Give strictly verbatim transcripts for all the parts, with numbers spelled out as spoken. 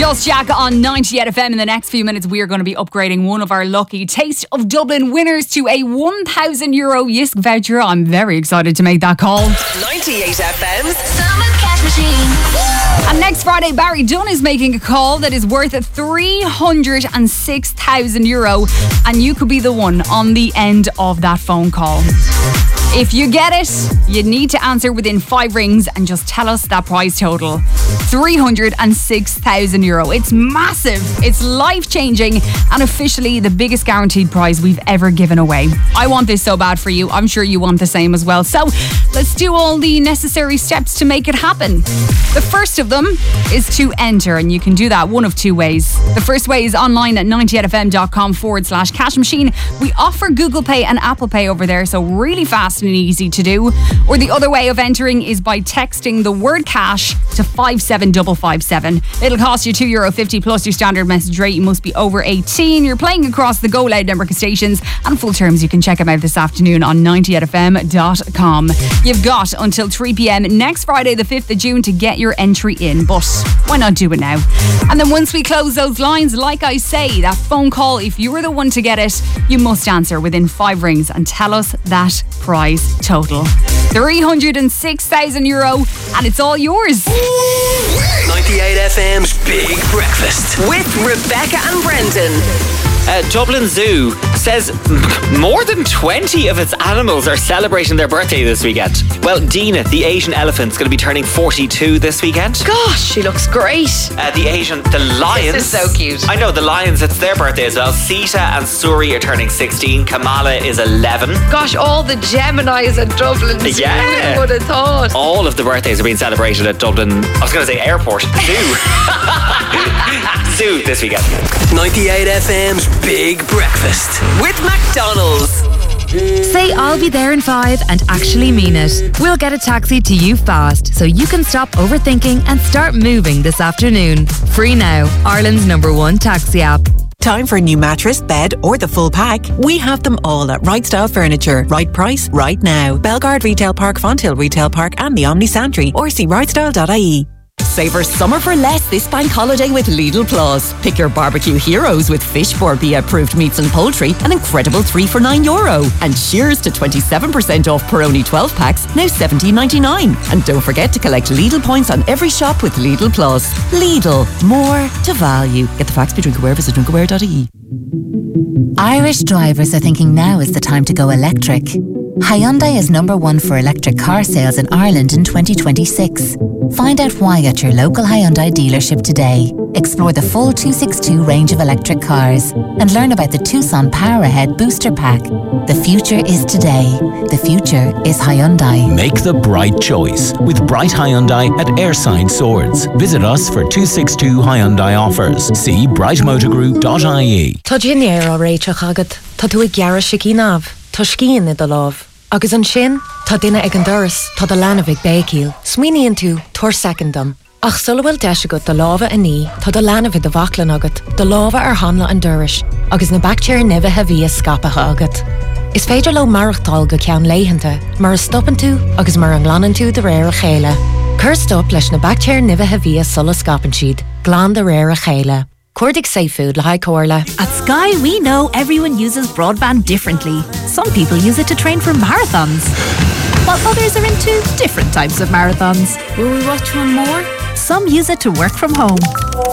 Just Jack on ninety-eight F M. In the next few minutes, we are going to be upgrading one of our lucky Taste of Dublin winners to a one thousand euro Jysk voucher. I'm very excited to make that call. ninety-eight F M's Summer Cash Machine. And next Friday, Barry Dunn is making a call that is worth three hundred six thousand euro. And you could be the one on the end of that phone call. If you get it, you need to answer within five rings and just tell us that prize total. three hundred six thousand euro. It's massive. It's life-changing and officially the biggest guaranteed prize we've ever given away. I want this so bad for you. I'm sure you want the same as well. So let's do all the necessary steps to make it happen. The first of them is to enter, and you can do that one of two ways. The first way is online at ninety-eight fm.com forward slash cash machine. We offer Google Pay and Apple Pay over there, so really fast and easy to do. Or the other way of entering is by texting the word cash to five seven five five seven. It'll cost you two euro fifty plus your standard message rate. You must be over eighteen. You're playing across the Go Loud network of stations, and full terms you can check them out this afternoon on ninety-eight f m dot com. You've got until three p.m. next Friday the fifth of June to get your entry in, but why not do it now? And then once we close those lines, like I say, that phone call, if you were the one to get it, you must answer within five rings and tell us that prize total. three hundred six thousand euro, and it's all yours. ninety-eight F M's Big Breakfast with Rebecca and Brendan. Uh, Dublin Zoo says more than twenty of its animals are celebrating their birthday this weekend. Well, Dina, the Asian elephant, is going to be turning forty-two this weekend. Gosh, she looks great. Uh, the Asian, the lions. This is so cute. I know, the lions, it's their birthday as well. Sita and Suri are turning sixteen. Kamala is eleven. Gosh, all the Geminis at Dublin. Yeah. Who would have thought? All of the birthdays are being celebrated at Dublin, I was going to say airport, zoo. Zoo this weekend. ninety-eight F M's Big Breakfast with McDonald's. Say I'll be there in five and actually mean it. We'll get a taxi to you fast so you can stop overthinking and start moving this afternoon. Free now, Ireland's number one taxi app. Time for a new mattress, bed or the full pack? We have them all at Right Style Furniture. Right price, right now. Belgard Retail Park, Fonthill Retail Park and the Omni Santry, or see right style dot I E. Savour summer for less this bank holiday with Lidl Plus. Pick your barbecue heroes with Fish Borbia approved meats and poultry, an incredible three for nine euro. And cheers to twenty-seven percent off Peroni twelve packs, now seventeen ninety-nine. And don't forget to collect Lidl points on every shop with Lidl Plus. Lidl, more to value. Get the facts, be drinkware, visit drinkware dot I E. Irish drivers are thinking now is the time to go electric. Hyundai is number one for electric car sales in Ireland in twenty twenty-six. Find out why at your local Hyundai dealership today. Explore the full two sixty-two range of electric cars and learn about the Tucson Power Ahead Booster Pack. The future is today. The future is Hyundai. Make the bright choice with Bright Hyundai at Airside Swords. Visit us for two sixty-two Hyundai offers. See bright motor group dot I E. Tá dinnéir á réiteach agad, tá tú ag gearra sicí tá scían i do láv. Agus an sin, tá duine ag an doras, tá do lana bhig bécíl. Smuoiníonn tú, tuair secondam. Ach sula bhfuil deis agat do láva a ní, tá do lana bhig do bhaclan agat, do láva ar hanla an doras, agus na bactéir nibh a bhí a scapatha agat. Is féidir lo marachtáil go ceann léihananta, mar a stopan tú agus mar an ghlanan tú de réir a chéile. Cur stop leis na bactéir nibh a bhí a sulla scapan siad, glán de réir a chéile. Cordic Safe Food, Lahai Corla. At Sky, we know everyone uses broadband differently. Some people use it to train for marathons, while others are into different types of marathons. Will we watch one more? Some use it to work from home.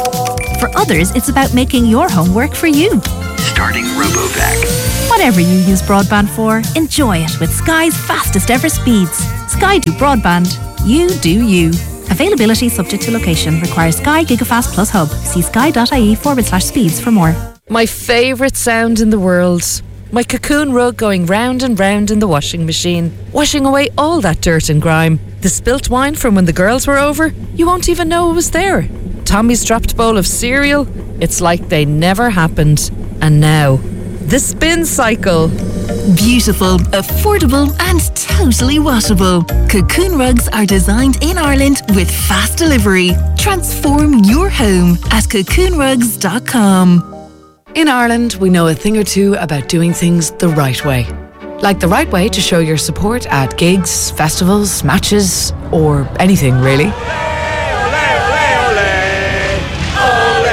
For others, it's about making your home work for you. Starting RoboVac. Whatever you use broadband for, enjoy it with Sky's fastest ever speeds. Sky do broadband. You do you. Availability subject to location. Requires Sky Gigafast Plus Hub. See sky.ie forward slash speeds for more. My favourite sound in the world. My cocoon rug going round and round in the washing machine, washing away all that dirt and grime. The spilt wine from when the girls were over, you won't even know it was there. Tommy's dropped bowl of cereal, it's like they never happened. And now, the spin cycle. Beautiful, affordable and totally washable. Cocoon rugs are designed in Ireland with fast delivery. Transform your home at cocoon rugs dot com. In Ireland, we know a thing or two about doing things the right way. Like the right way to show your support at gigs, festivals, matches, or anything really.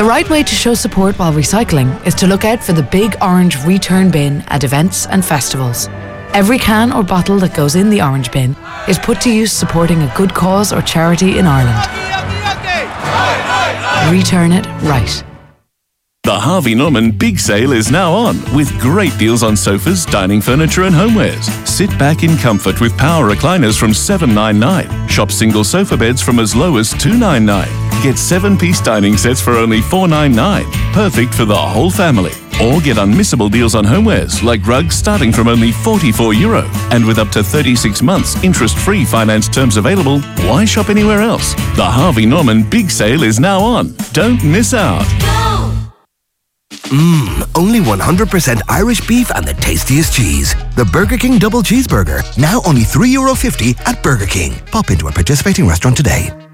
The right way to show support while recycling is to look out for the big orange return bin at events and festivals. Every can or bottle that goes in the orange bin is put to use supporting a good cause or charity in Ireland. Return it right. The Harvey Norman Big Sale is now on, with great deals on sofas, dining furniture and homewares. Sit back in comfort with power recliners from seven ninety-nine. Shop single sofa beds from as low as two ninety-nine. Get seven-piece dining sets for only four ninety-nine. Perfect for the whole family. Or get unmissable deals on homewares, like rugs starting from only forty-four euro. And with up to thirty-six months interest-free finance terms available, why shop anywhere else? The Harvey Norman Big Sale is now on. Don't miss out. Mmm, only one hundred percent Irish beef and the tastiest cheese. The Burger King Double Cheeseburger, now only three euro fifty at Burger King. Pop into a participating restaurant today.